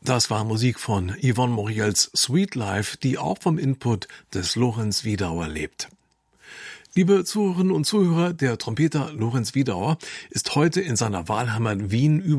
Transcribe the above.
Das war Musik von Yvonne Moriels Sweet Life, die auch vom Input des Lorenz Wiedauer lebt. Liebe Zuhörerinnen und Zuhörer, der Trompeter Lorenz Wiedauer ist heute in seiner Wahlheimat Wien